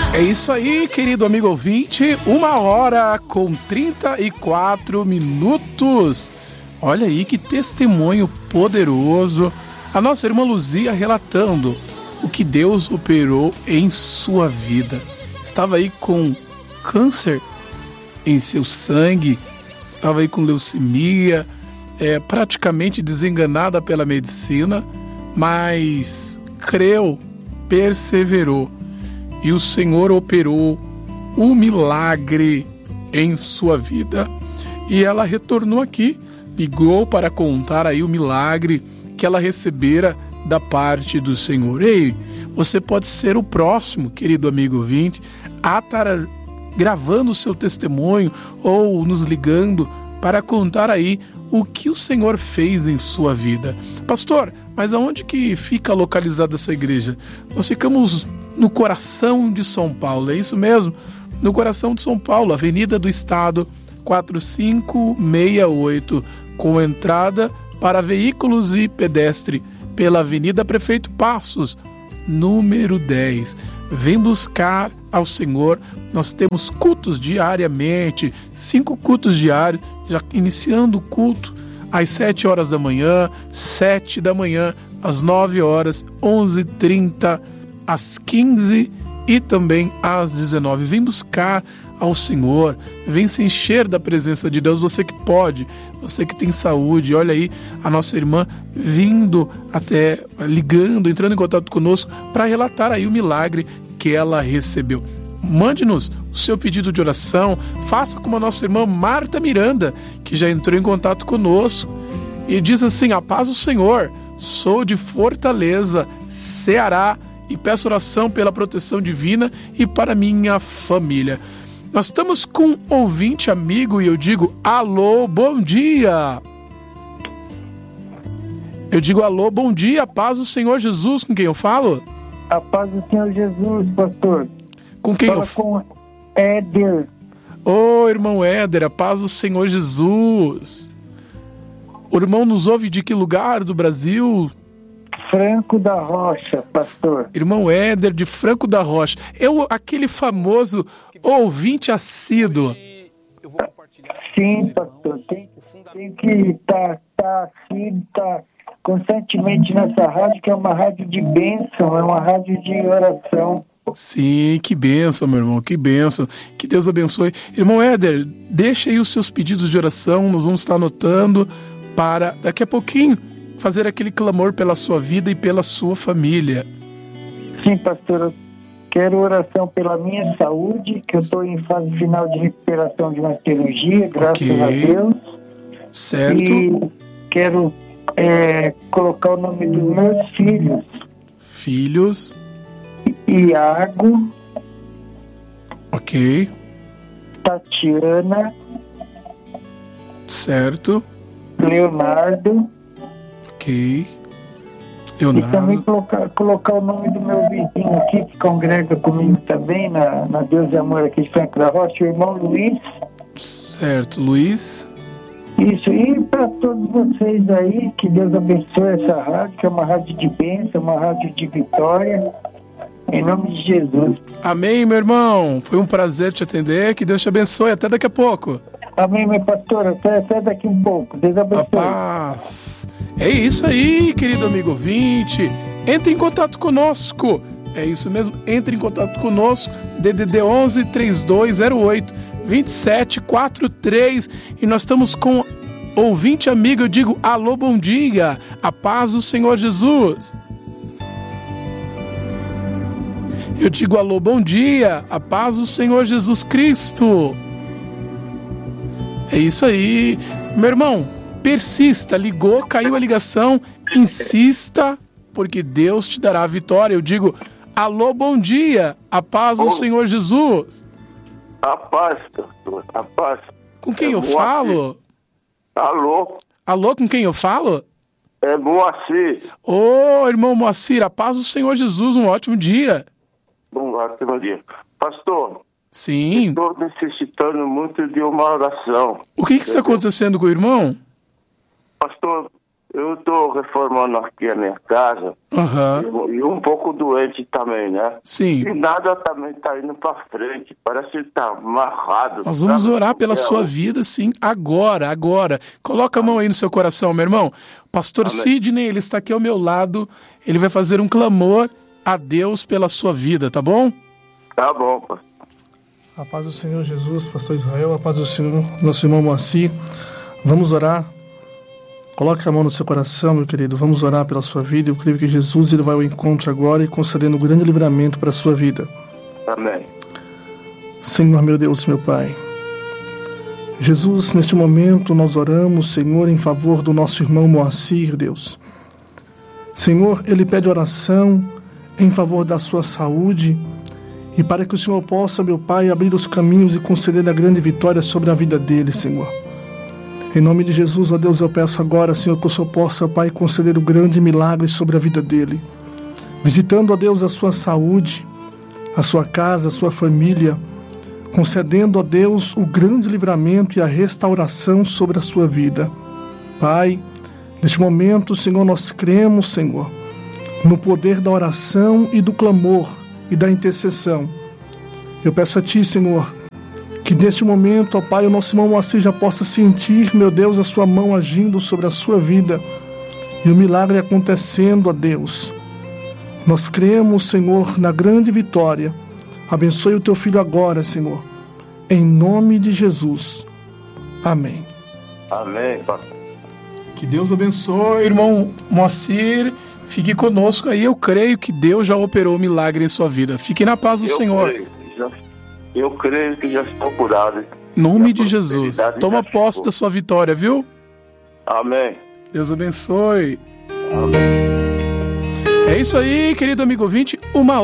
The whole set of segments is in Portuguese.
É isso aí, querido amigo ouvinte, 1h34. Olha aí que testemunho poderoso. A nossa irmã Luzia relatando o que Deus operou em sua vida. Estava aí com câncer em seu sangue, estava aí com leucemia, praticamente desenganada pela medicina, mas creu, perseverou. E o Senhor operou um milagre em sua vida. E ela retornou aqui, ligou para contar aí o milagre que ela recebera da parte do Senhor. Ei, você pode ser o próximo, querido amigo ouvinte, a estar gravando o seu testemunho ou nos ligando para contar aí o que o Senhor fez em sua vida. Pastor, mas aonde que fica localizada essa igreja? Nós ficamos no coração de São Paulo, é isso mesmo? No coração de São Paulo, Avenida do Estado 4568, com entrada para veículos e pedestre pela Avenida Prefeito Passos, número 10. Vem buscar ao Senhor. Nós temos cultos diariamente, 5 cultos diários, já iniciando o culto às 7 horas da manhã, 7 da manhã, às 9 horas, 11h30, às 15 e também às 19. Vem buscar ao Senhor, vem se encher da presença de Deus, você que pode, você que tem saúde. Olha aí a nossa irmã vindo até, ligando, entrando em contato conosco para relatar aí o milagre que ela recebeu. Mande-nos o seu pedido de oração, faça como a nossa irmã Marta Miranda, que já entrou em contato conosco e diz assim: a paz do Senhor, sou de Fortaleza, Ceará, e peço oração pela proteção divina e para minha família. Nós estamos com um ouvinte amigo e eu digo: alô, bom dia. Eu digo: alô, bom dia, paz do Senhor Jesus. Com quem eu falo? A paz do Senhor Jesus, pastor. Com quem eu falo? Com Éder. Ô, irmão Éder, a paz do Senhor Jesus. O irmão nos ouve de que lugar do Brasil? Franco da Rocha, pastor. Irmão Éder de Franco da Rocha. Aquele famoso ouvinte assíduo. Sim, pastor. Tem que estar constantemente nessa rádio, que é uma rádio de bênção, é uma rádio de oração. Sim, que bênção, meu irmão, que bênção. Que Deus abençoe. Irmão Éder, deixa aí os seus pedidos de oração, nós vamos estar anotando para daqui a pouquinho fazer aquele clamor pela sua vida e pela sua família. Sim, pastor, eu quero oração pela minha saúde, que eu estou em fase final de recuperação de uma cirurgia, graças a Deus. Certo. E quero colocar o nome dos meus filhos. Filhos. Iago. Ok. Tatiana. Certo. Leonardo. Ok. Leonardo. E também colocar o nome do meu vizinho aqui, que congrega comigo também, na Deus e Amor aqui de Franco da Rocha, o irmão Luiz. Certo, Luiz. Isso, e para todos vocês aí, que Deus abençoe essa rádio, que é uma rádio de bênção, uma rádio de vitória, em nome de Jesus. Amém, meu irmão. Foi um prazer te atender, que Deus te abençoe. Até daqui a pouco. Amém, meu pastor. Até daqui um pouco. Deus abençoe. A paz. É isso aí, querido amigo ouvinte. Entre em contato conosco. É isso mesmo, entre em contato conosco. DDD 11 3208 2743. E nós estamos com ouvinte amigo. Eu digo: alô, bom dia. A paz do Senhor Jesus. Eu digo: alô, bom dia. A paz do Senhor Jesus Cristo. É isso aí. Meu irmão, persista. Ligou, caiu a ligação. Insista, porque Deus te dará a vitória. Eu digo: alô, bom dia. A paz do Senhor Jesus. A paz, pastor. A paz. Com quem eu falo? Alô? Alô, com quem eu falo? É Moacir. Ô, irmão Moacir, a paz do Senhor Jesus. Um ótimo dia. Bom dia. Pastor. Sim. Estou necessitando muito de uma oração. O que está acontecendo com o irmão? Pastor, eu tô reformando aqui a minha casa Aham. e um pouco doente também, né? Sim. E nada também tá indo pra frente, parece que tá amarrado. Nós vamos sabe? orar pela sua vida, sim, agora. Coloca a mão aí no seu coração, meu irmão. Pastor Amém. Sidney, ele está aqui ao meu lado. Ele vai fazer um clamor a Deus pela sua vida, tá bom? Tá bom, pastor. A paz do Senhor Jesus, pastor Israel, a paz do Senhor, nosso irmão Moacir. Vamos orar. Coloque a mão no seu coração, meu querido. Vamos orar pela sua vida. Eu creio que Jesus ele vai ao encontro agora e concedendo um grande livramento para a sua vida. Amém. Senhor, meu Deus, meu Pai. Jesus, neste momento nós oramos, Senhor, em favor do nosso irmão Moacir, Deus. Senhor, ele pede oração em favor da sua saúde e para que o Senhor possa, meu Pai, abrir os caminhos e conceder a grande vitória sobre a vida dele, Senhor. Em nome de Jesus, ó Deus, eu peço agora, Senhor, que o Senhor possa, Pai, conceder o grande milagre sobre a vida dele. Visitando, ó Deus, a sua saúde, a sua casa, a sua família, concedendo, ó Deus, o grande livramento e a restauração sobre a sua vida. Pai, neste momento, Senhor, nós cremos, Senhor, no poder da oração e do clamor e da intercessão. Eu peço a Ti, Senhor, que neste momento, ó Pai, o nosso irmão Moacir já possa sentir, meu Deus, a sua mão agindo sobre a sua vida e o milagre acontecendo, ó Deus. Nós cremos, Senhor, na grande vitória. Abençoe o Teu filho agora, Senhor, em nome de Jesus. Amém. Amém, pastor. Que Deus abençoe, irmão Moacir. Fique conosco aí. Eu creio que Deus já operou um milagre em sua vida. Fique na paz do Senhor. Eu creio que já estou curado. Em nome E a de Jesus. prosperidade Toma já posse chegou. da sua vitória, viu? Amém. Deus abençoe. Amém. É isso aí, querido amigo ouvinte.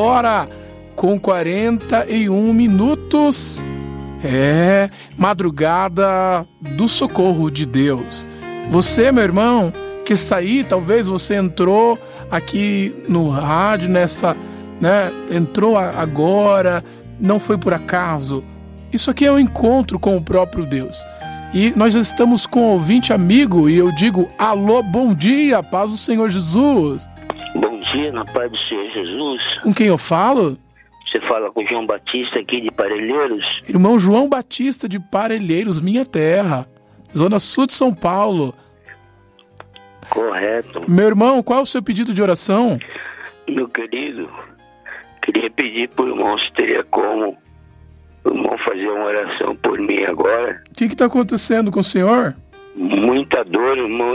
1h41. É madrugada do socorro de Deus. Você, meu irmão, que está aí, talvez você entrou aqui no rádio entrou agora, não foi por acaso. Isso aqui é um encontro com o próprio Deus. E nós já estamos com um ouvinte amigo e eu digo, alô, bom dia, paz do Senhor Jesus. Bom dia, na paz do Senhor Jesus. Com quem eu falo? Você fala com o João Batista aqui de Parelheiros. Irmão João Batista de Parelheiros, minha terra, Zona Sul de São Paulo. Correto. Meu irmão, qual é o seu pedido de oração? Meu querido, queria pedir por irmão se teria como o irmão fazer uma oração por mim agora. O que está acontecendo com o senhor? Muita dor, irmão.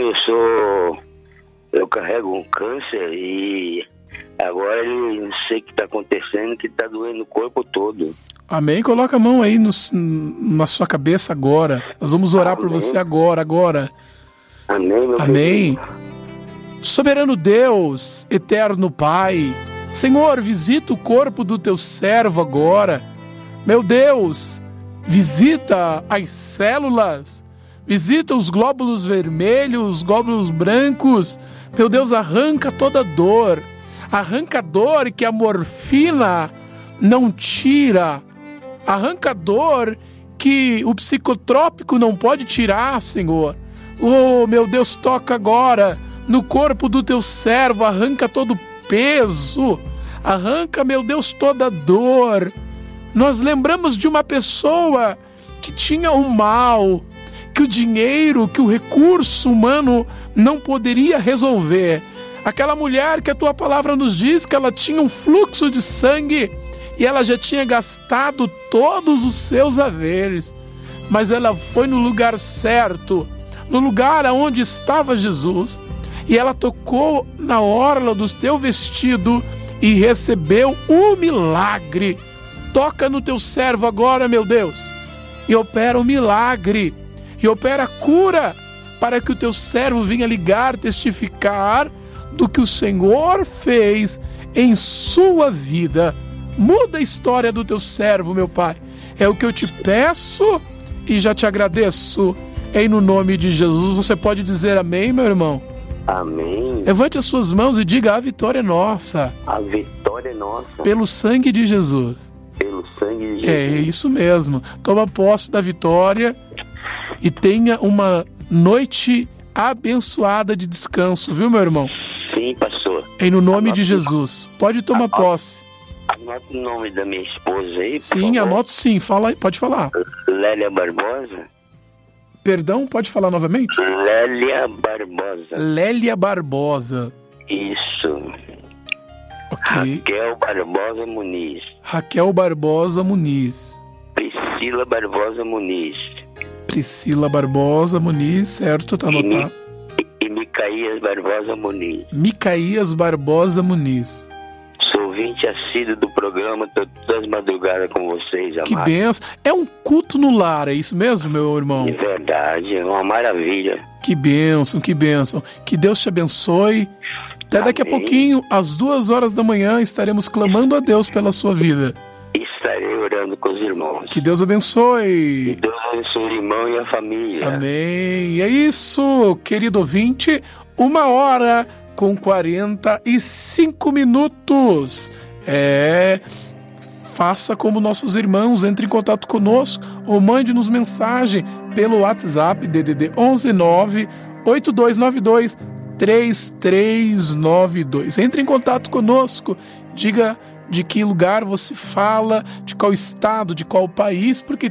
Eu carrego um câncer e agora eu não sei o que está acontecendo, que está doendo o corpo todo. Amém? Coloca a mão aí na sua cabeça agora. Nós vamos orar por você agora. Amém, meu Amém. querido. Soberano Deus, eterno Pai, Senhor, visita o corpo do teu servo agora. Meu Deus, visita as células, visita os glóbulos vermelhos, os glóbulos brancos. Meu Deus, arranca toda dor. Arranca a dor que a morfina não tira. Arranca a dor que o psicotrópico não pode tirar, Senhor. Oh, meu Deus, toca agora no corpo do teu servo, arranca todo o peso, arranca, meu Deus, toda a dor. Nós lembramos de uma pessoa que tinha o mal, que o dinheiro, que o recurso humano não poderia resolver. Aquela mulher que a tua palavra nos diz que ela tinha um fluxo de sangue e ela já tinha gastado todos os seus haveres, mas ela foi no lugar certo, no lugar onde estava Jesus, e ela tocou na orla do teu vestido e recebeu o milagre. Toca no teu servo agora, meu Deus, e opera o milagre, e opera a cura, para que o teu servo venha ligar, testificar do que o Senhor fez em sua vida. Muda a história do teu servo, meu Pai. É o que eu te peço e já te agradeço. No nome de Jesus, você pode dizer amém, meu irmão? Amém. Levante as suas mãos e diga: a vitória é nossa. A vitória é nossa. Pelo sangue de Jesus. Pelo sangue de Jesus. É isso mesmo. Toma posse da vitória e tenha uma noite abençoada de descanso, viu, meu irmão? Sim, pastor. Em no nome de Jesus. Pode tomar posse. Anota o nome da minha esposa aí, por Sim, favor. anoto sim. Fala, pode falar. Lélia Barbosa. Perdão, pode falar novamente? Lélia Barbosa. Lélia Barbosa. Isso. Ok. Raquel Barbosa Muniz. Raquel Barbosa Muniz. Priscila Barbosa Muniz. Priscila Barbosa Muniz, certo? Tá anotado. E Micaías Barbosa Muniz. Micaías Barbosa Muniz. Sou ouvinte assíduo do programa, tô todas as madrugadas com vocês, Que amados. benção. É um culto no lar, é isso mesmo, meu irmão? De verdade, é uma maravilha. Que bênção, que bênção. Que Deus te abençoe. Até daqui a Amém. pouquinho, às 2h da manhã, estaremos clamando a Deus pela sua vida. Estarei orando com os irmãos. Que Deus abençoe. Deus abençoe o irmão e a família. Amém. E é isso, querido ouvinte. 1h45. Faça como nossos irmãos, entre em contato conosco ou mande-nos mensagem pelo WhatsApp DDD 119 8292 3392. Entre em contato conosco, diga de que lugar você fala, de qual estado, de qual país, porque